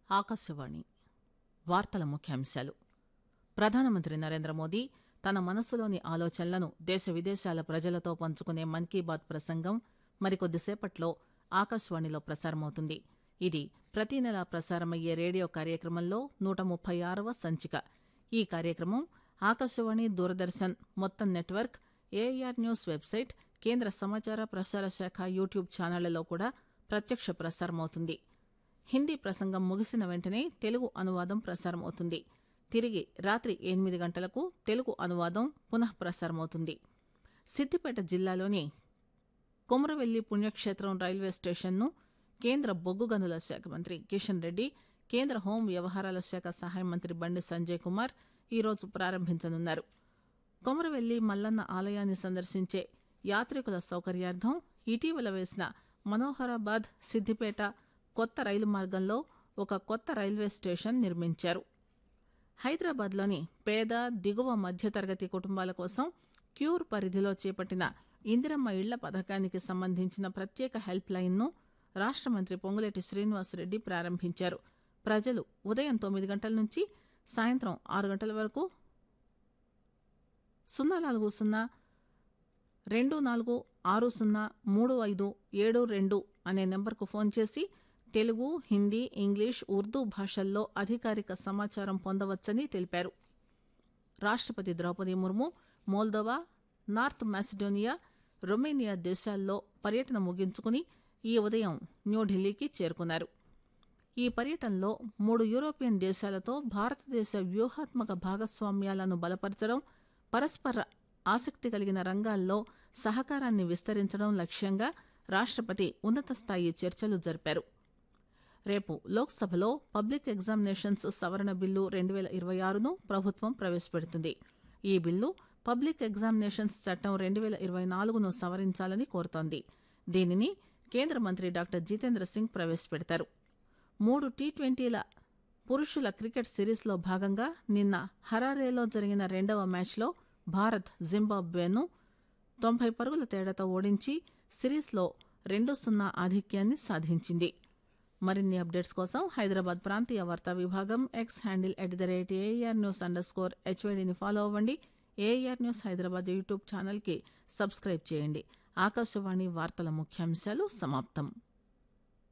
ఆకాశవాణి వార్తల ముఖ్యాంశాలు. ప్రధానమంత్రి నరేంద్ర మోదీ తన మనసులోని ఆలోచనలను దేశ విదేశాల ప్రజలతో పంచుకునే మన్ కీ బాత్ ప్రసంగం మరికొద్దిసేపట్లో ఆకాశవాణిలో ప్రసారమవుతుంది. ఇది ప్రతి నెలా ప్రసారమయ్యే రేడియో కార్యక్రమంలో 136వ సంచిక. ఈ కార్యక్రమం ఆకాశవాణి, దూరదర్శన్ మొత్తం నెట్వర్క్, ఏఐఆర్ న్యూస్ వెబ్సైట్, కేంద్ర సమాచార ప్రసార శాఖ యూట్యూబ్ ఛానళ్లలో కూడా ప్రత్యక్ష ప్రసారమవుతుంది. హిందీ ప్రసంగం ముగిసిన వెంటనే తెలుగు అనువాదం ప్రసారమవుతుంది. తిరిగి రాత్రి 8 గంటలకు తెలుగు అనువాదం పునః ప్రసారమవుతుంది. సిద్దిపేట జిల్లాలోని కొమురవెల్లి పుణ్యక్షేత్రం రైల్వే స్టేషన్ను కేంద్ర బొగ్గు గనుల శాఖ మంత్రి కిషన్ రెడ్డి, కేంద్ర హోం వ్యవహారాల శాఖ సహాయ మంత్రి బండి సంజయ్ కుమార్ ఈరోజు ప్రారంభించనున్నారు. కొమురవెల్లి మల్లన్న ఆలయాన్ని సందర్శించే యాత్రికుల సౌకర్యార్థం ఇటీవల వేసిన మనోహరాబాద్ సిద్దిపేట కొత్త రైలు మార్గంలో ఒక కొత్త రైల్వే స్టేషన్ నిర్మించారు. హైదరాబాద్లోని పేద, దిగువ మధ్యతరగతి కుటుంబాల కోసం క్యూర్ పరిధిలో చేపట్టిన ఇందిరమ్మ ఇళ్ల పథకానికి సంబంధించిన ప్రత్యేక హెల్ప్ లైన్ను రాష్ట మంత్రి పొంగులేటి శ్రీనివాసరెడ్డి ప్రారంభించారు. ప్రజలు ఉదయం 9 గంటల నుంచి సాయంత్రం 6 గంటల వరకు 04024603572 అనే నెంబర్కు ఫోన్ చేసి తెలుగు, హిందీ, ఇంగ్లీష్, ఉర్దూ భాషల్లో అధికారిక సమాచారం పొందవచ్చని తెలిపారు. రాష్టపతి Draupadi Murmu Moldova, north Macedonia, Romania దేశాల్లో పర్యటన ముగించుకుని ఈ ఉదయం న్యూఢిల్లీకి చేరుకున్నారు. ఈ పర్యటనలో 3 యూరోపియన్ దేశాలతో భారతదేశ వ్యూహాత్మక భాగస్వామ్యాలను బలపరచడం, పరస్పర ఆసక్తి కలిగిన రంగాల్లో సహకారాన్ని విస్తరించడం లక్ష్యంగా రాష్టపతి ఉన్నత స్థాయి చర్చలు జరిపారు. రేపు లోక్సభలో పబ్లిక్ ఎగ్జామినేషన్స్ సవరణ బిల్లు 2026ను ప్రభుత్వం ప్రవేశపెడుతుంది. ఈ బిల్లు పబ్లిక్ ఎగ్జామినేషన్స్ చట్టం 2024ను సవరించాలని కోరుతోంది. దీనిని కేంద్ర మంత్రి డాక్టర్ జితేంద్ర సింగ్ ప్రవేశపెడతారు. 3 టీ20ల పురుషుల క్రికెట్ సిరీస్లో భాగంగా నిన్న హరారేలో జరిగిన 2వ మ్యాచ్లో భారత్ జింబాబ్వేను 90 పరుగుల తేడాతో ఓడించి సిరీస్లో 2-0 ఆధిక్యాన్ని సాధించింది. మరిన్ని అప్డేట్స్ కోసం హైదరాబాద్ ప్రాంతీయ వార్తా విభాగం ఎక్స్ హ్యాండిల్ @AIR_HYDని ఫాలో అవ్వండి. ఏఐఆర్ న్యూస్ హైదరాబాద్ యూట్యూబ్ ఛానల్కి సబ్స్క్రైబ్ చేయండి. ఆకాశవాణి వార్తల ముఖ్యాంశాలు సమాప్తం.